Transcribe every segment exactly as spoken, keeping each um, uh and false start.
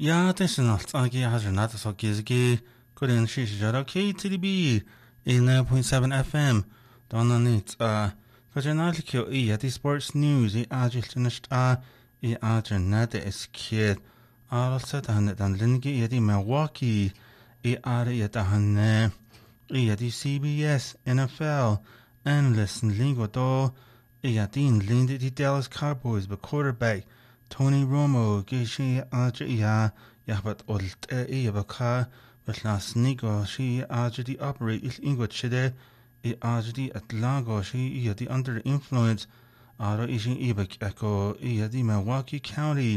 Ja, det är något. Jag har not så gizgi. Couldn't she should K T D B nine point seven F M. Don't need uh because you're not like you at the sports news. I agil finished uh I agil not is kid. All set on it and Lingi at the Milwaukee. I are at the han I at the C B S N F L and listen lingo do. I at the Lindy the Dallas Cowboys but quarterback Tony Romo gishi agil ya yabat olt e baka. But last nigo she agidi operate il ingo chide I agidi at lago she I the under influence aro ishi ibak echo I the Milwaukee County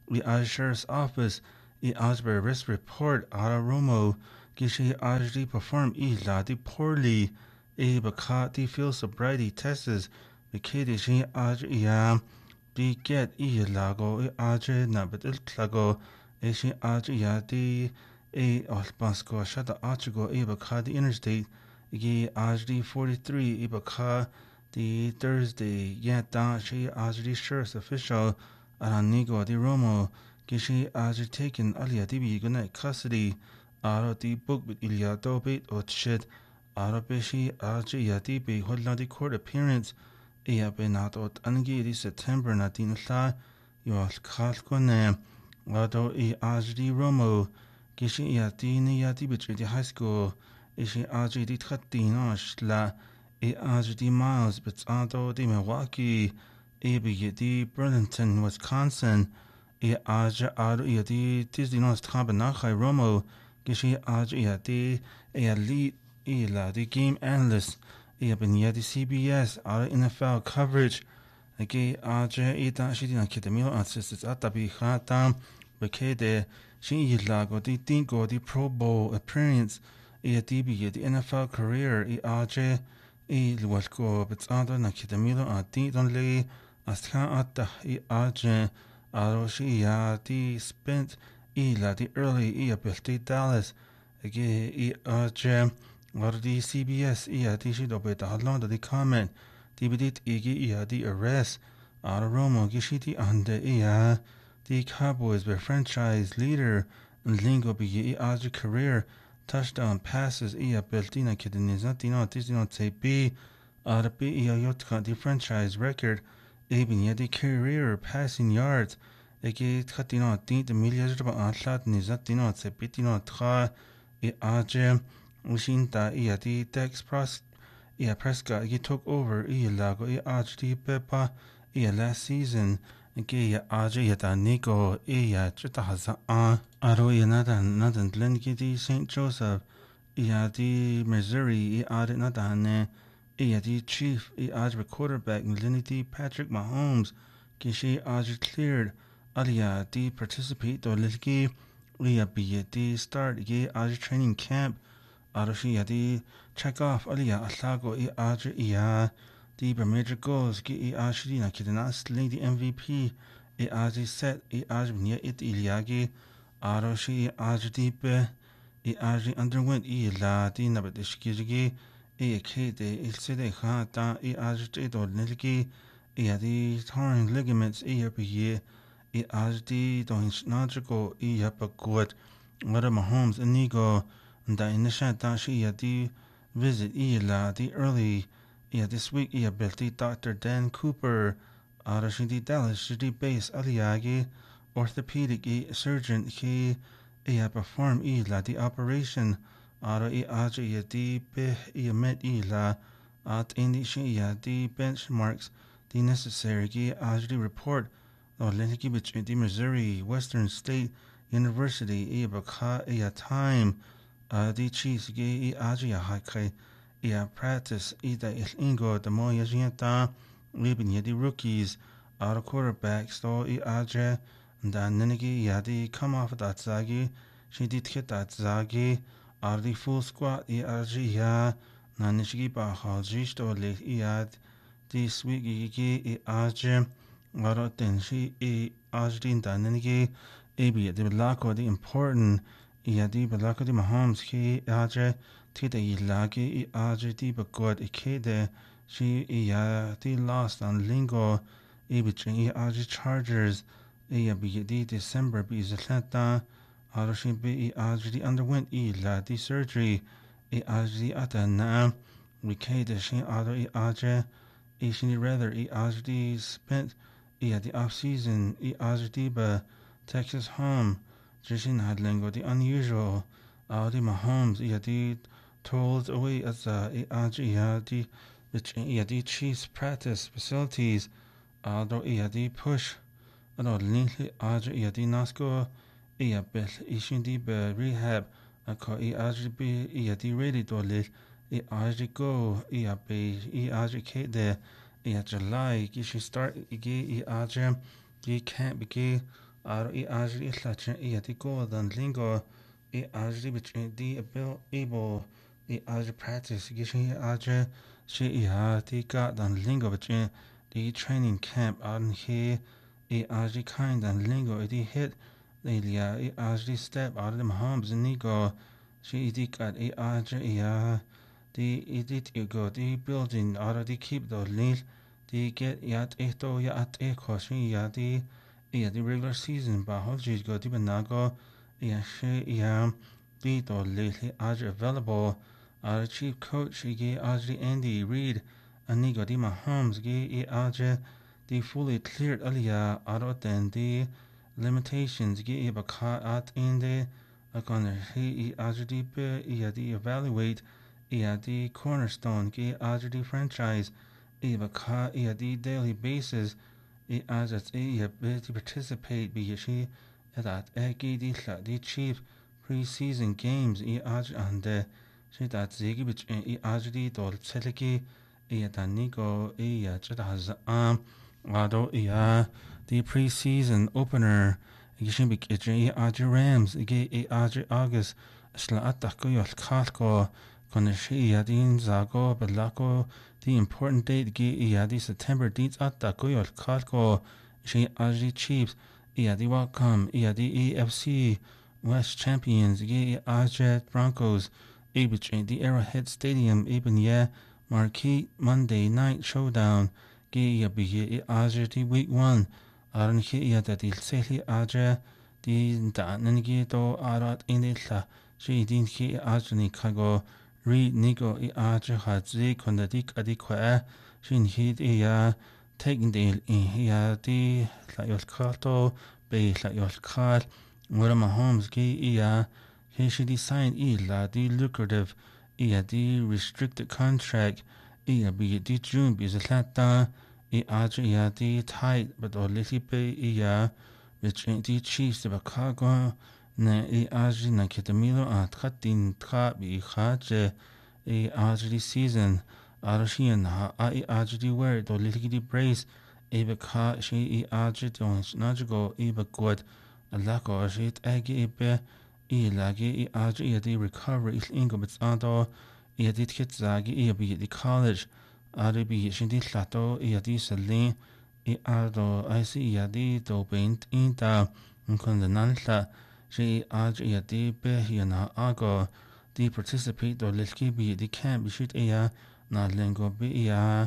I sheriff's office I Asbury risk report aro Romo gishi agidi perform I ladi poorly I baka the field sobriety tests bikidi she agidi ya di get I lago I agidi na but il tlago ishi agidi ya di A Albansko Shada Achigo Ibaka the interstate Gi Ajdi forty-three Ibaka the Thursday Yata Shi Ajdi sheriff's official Aranigo di Romo Gishi Ajdi taken Alia Dibi Gunai custody Aro di book with Ilya Dobit Otshid Aro Bishi Ajdi Yadibi Hodla di court appearance Ia Benat Ot Angi di September Nadin Sa Yoal Kalkone Ado I Ajdi Romo Gishi yati ni yati between high school ishi aji di tkatina shla e aji di miles but ado di Milwaukee e bi Burlington, Wisconsin e aji ado yati tisdi nos tabanachai Romo gishi aji yati e elite e la di game analyst e ben yati C B S ado N F L coverage agi aji e da shi di na kidemilo ansistits atabi khatam bekede she lago di tingo di Pro Bowl appearance e dibi di N F L career e aje e lualko betsado na kidamilo a di don le astha atta e aje aro she ya di spent e la di early e ability Dallas age e aje or di C B S e di shi do beta halon di comment di bidit e e di arrest aro Romo gishiti ande e ya the Cowboys were franchise leader in lingo bigi aji career touchdown passes ia beltina kidiniza dino dino tepi arbi ia yotka the franchise record ebin the career passing yards ege tkatino din de milyarba atlat niza dino tepi dino tra e aji ushinta ia the Dex Pros ia Prescott he took over ia lago ia aji pepa ia last season Ge ya aje ya da nigo e ya chita haza a aro ya nadan nadan lengi di Saint Joseph ya di Missouri e ade nadan e ya di chief e aje quarterback Lenny di Patrick Mahomes ge she aje cleared alia di participate do lilgi e ya bi di start ge aje training camp aro she ya di check off alia alago e aje ya the major goals ge e aji na kidana sling the M V P e aji set e aji nia it iliagi aro shi e aji dipe e aji underwent e la di na badishkigi e ke de il se de khata e aji te do nilgi e adi torn ligaments e year e aji di don najigo e yapagod wada Mahomes inigo da inisha da shi adi visit e la the early Yeah, this week yeah, ability Doctor Dan Cooper, Arashidi Dallas, Shidi Base Aliagi, orthopedic e surgeon he yeah perform e la the operation Ara e aja yeah di be e met e la at indi shi yeah the benchmarks the necessary ge aja report or leniki between the Missouri Western State University e baka e time uh the cheese ge e aja yeah hakai yeah, practice ida il ingo the mo yajienta libin yadi rookies our quarterbacks do I aje and then nenegi yadi come off that zagi she did hit that zagi are the full squad I aji ya nanishigi ba hajish do le iad this week gi I aje aro den she I ajdin dan nenegi ebi the lako the important yadi balako the Mahomes ki aje Tida ilagi I aji di bagod ikede she iya di lost on lingo ibitring I aji Chargers iya bi di December bi zatlata aro shi bi ajdi underwent i la di surgery i ajdi atana Ricada shi aro i aja i shini rather i ajdi spent i at the off season i ajdi ba Texas home Jishin had lingo the unusual Audi Mahomes i at the told away as a i ajdi i the which i at the Chiefs practice facilities although i at the push ano linli aja i at the nasco i at bel i shindi ba rehab ako i ajdi bi i at the ready to lil I ajdi go I be I ajdi kate de I at July I should start I I ajdi I can't be ar I ajdi islach I at go dan lingo I ajdi between the able able I ajdi practice I shi ajdi shi I the got dan lingo between the training camp on here I ajdi kind dan lingo I hit Lelia I ajdi step out of them homes and nigo she I got I ajdi I the edit you go the building already keep the link the get yat eto yat e koshi ya the yeah the regular season but how you go the banago yeah she yeah the to lately as available our chief coach ge as Andy Reid and nigo the Mahomes ge as the fully cleared earlier out than the limitations ge baka at in the akon he as the yeah the evaluate I the cornerstone ge as the franchise I baka I the daily basis I as it I ability participate be she that egi the the chief preseason games I as and the she that zigi bit I as the dol seleki I the nigo I just has um ado I the preseason opener I should be I as Rams ge I as August sla attack go yol kalko Kon she yadin zago belako the important date ge yadi September dates at the goyol kalko she aji Chiefs yadi welcome yadi A F C West champions ge ajet Broncos ebich the Arrowhead Stadium even yeah marquee Monday night showdown ge yabi ajet week one aran he yadati seli aja the dan ge do arat in the she din he ajni kago Reed nigo I aja hadzi kondadik adikwa shin hid iya taking the iya di la yol kato be la yol kal where Mahomes ge iya he should sign I la di lucrative iya di restricted contract iya be di June be zlata I aja iya di tight but o little be iya which di Chiefs de Chicago na I aji na ketamilo at khatin tra bi khaje I aji season arashian ha I aji word do little brace e beka she I aji don najigo e begod alako shit agi be I lagi I aji I di recovery is ingo bits ado I di kit zagi I bi di college ari bi shindi lato I di selin I ado I see I di do bent in da kon the nanla she aj ya di be yana ago di participate do leski bi di camp bi shit ya na lengo bi ya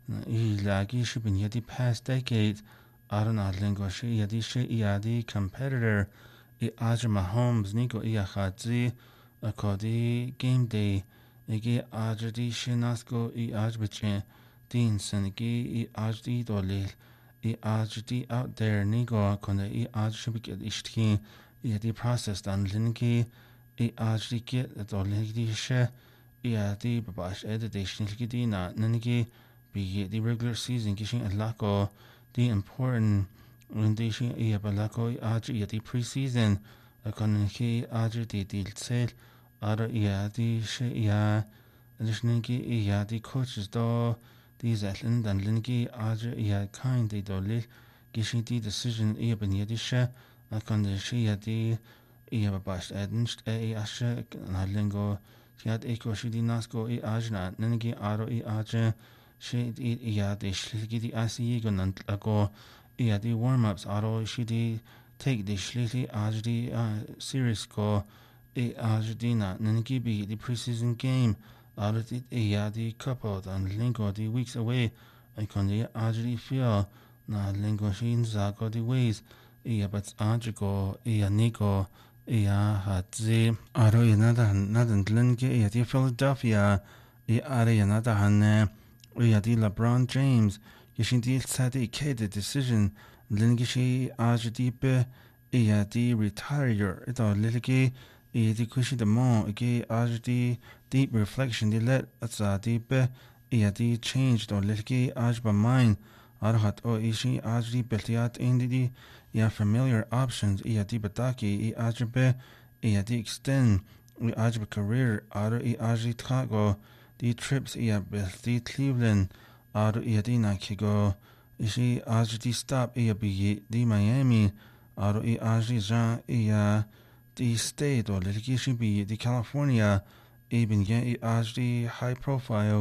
I lagi shibin ya di past decade ara na lengo she ya di she ya di competitor I aj Mahomes nigo ya khadzi ako di game day igi aj di shinasko I aj biche din sen igi I aj di do le I aj di out there nigo kon I aj shibik ishtki I the process dan linki I actually get the linki she I the babash edition di na naniki be the regular season kishin alako the important rendition I balako I actually the preseason akoniki actually the sale ara I the she I additionally I the coaches do these athlete dan linki actually I kind they do li kishin the decision I ben yedi she akon de she yadi I babash ednst e ashe na lingo yad eko she di nasko I ajna nengi aro I aje she I yad e shligi di asi gon ago I yadi warm ups aro she di take the shligi ajdi series go I ajdi na nengi bi the preseason game aro di yadi couple and lingo di weeks away I kon de ajdi feel na lingo she zago di ways iya but ajigo iya nigo iya hatzi aro yanada nadan dlinge iya di Philadelphia iya are yanada hanne iya di LeBron James yishin di sadi kede decision dlinge shi ajdi be iya di retire ito lilge iya di kushi de mo ige ajdi deep reflection di let atsa di be iya di change do lilge ajba mind Arhat o ishi ajri beltiat indidi ya familiar options iya di bataki i ajbe iya di extend i ajbe career aro i ajri tkago di trips iya belti Cleveland aro iya di nakigo ishi ajri di stop iya bi di Miami aro i ajri jan iya di state o litigishi bi di California ibn ya i ajri high profile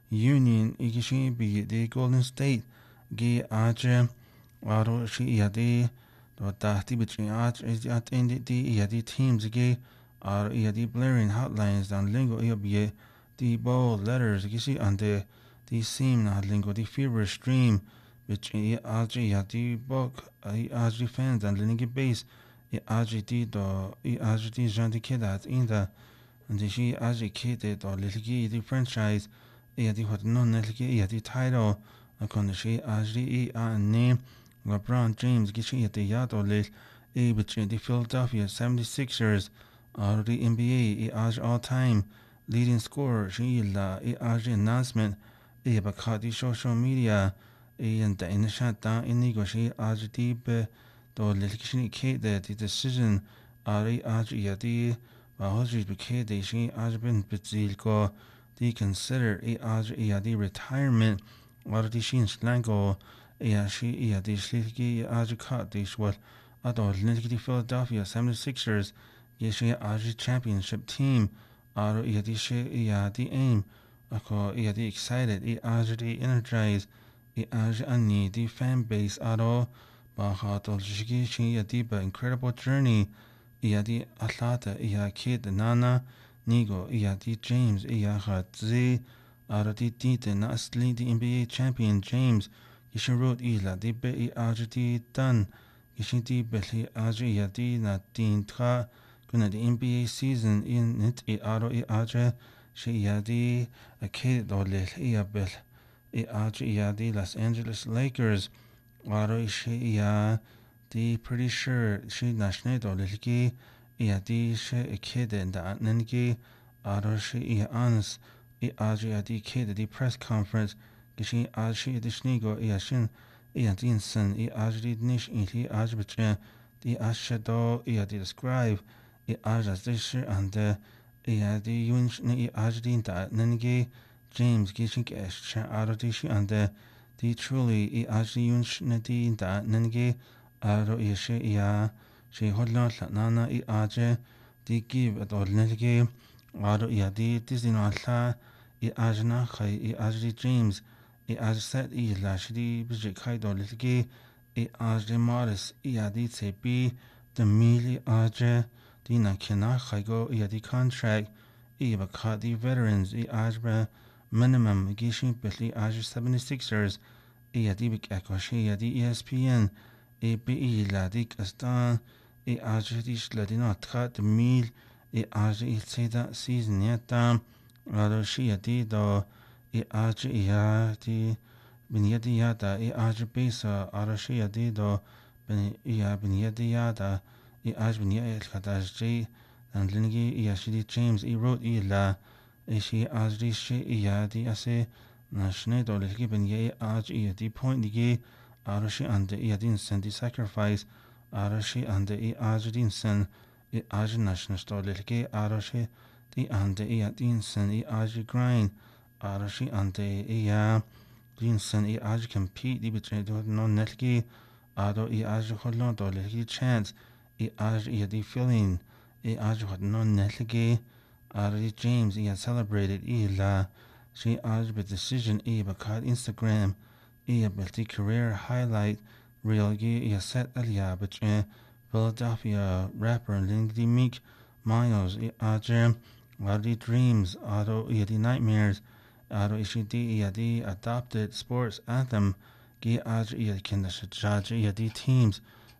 union igishi bi di Golden State gi aje aro shi yadi do tahti between ach is at indi di yadi teams gi aro yadi blaring hotlines dan lingo yobi di bold letters gi shi ande di seam na lingo di fever stream between aje yadi book i aje fans dan lingi base i aje di do i aje di jandi kedat inda and shi aje kede do ligi di franchise yadi hot non ligi yadi title akon shi ajri i name LeBron James gishi at the yato late e between the Philadelphia seventy-sixers or the N B A i aj all time leading scorer shi la i aj announcement e bakati social media e and the in shut down in nigo shi aj deep do likishi ke the decision ari aj yadi wa hoji bike de shi aj bin bitzil ko the consider i aj yadi retirement War die Shin Slango, ja, she, ja, die Sliki, Ajikat, die Swat, Ado, Linky Philadelphia seventy-sixers, Yeshi Aji championship team, Aro, ja, die she, ja, die aim, Ako, ja, die excited, I Aji, die energized, I Aji Ani, die fan base, Ado, Bahato, Shiki, she, ja, die incredible journey, ja, die Atlata, ja, Kid, Nana, Nigo, ja, die James, ja, Hatzi, Aro di dite na asli di N B A champion James yishin wrote ila di be i aji di dan yishin di beli aji ya di na din tra kuna di N B A season in nit i aro i aji shi ya di a kid do lil i bel i aji ya di Los Angeles Lakers aro i shi ya di pretty sure shi na shne do lil ki ya di shi a kid da nanki aro shi i ans I aji adi kid di press conference gishi aji di shnigo i ashin i adin sen I aji nish inti aji bche di ashado I adi describe I aji as di shi ande I adi yunsh ni I aji di da nengi James gishi gesh cha aro di shi ande di truly I aji yunsh ni di da nengi aro I shi I shi hodlo nana I aji di give at all nengi aro I adi Disney no alla I ajna khai I ajri James I aj set I lashdi bije khai do litgi I ajri Morris I adi tsepi the mili ajre di na kena khai go I adi contract I bakha di veterans I ajra minimum gishi betli ajri seventy-sixers I adi bik ekoshi I adi E S P N I bi I ladi kastan I ajri di shladina tka the mil I ajri I tseda season yata Ado shi yadi do I aji ya di bin yadi yada I aji bisa ado shi yadi do bin ya bin yadi yada I aji bin yadi kadajji and lingi ya shi di James I wrote I la I shi aji shi yadi ase na shne do lingi bin yadi aji yadi point digi ado shi ande yadi sen di sacrifice ado shi ande I aji din sen I aji nashna sto lingi ado shi di ande I din sen I aji grind aro shi ande I din sen I aji compete di between do no netki aro I aji holon do legi chance I aji I di feeling I aji hot no netki aro di James I celebrated I la shi aji be decision I bakad Instagram I belti career highlight real gi I set alia between Philadelphia rapper Lindy Meek Miles I aji Adi Dreams, Ado Yadi Nightmares, Ado Ishidi Yadi Adopted Sports Anthem, Gi Aj Yadi Kinda Shajaj Yadi Teams,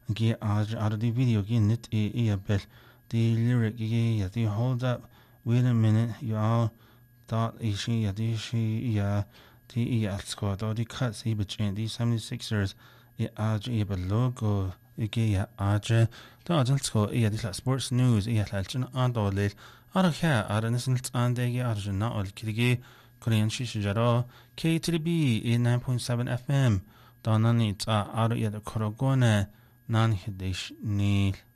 Gi Aj out of the video again it a bell the lyric yeah the hold up wait a minute you all thought she yeah the she yeah the yeah squad or the cuts he between the seventy-sixers yeah Aj yeah but logo yeah Aj the score yeah this sports news yeah like on the late out of here out of this and they yeah Aj not all kiddy Korean shishi jaro K T B nine point seven F M Donani ta out of yeah the korogone nan hidish nil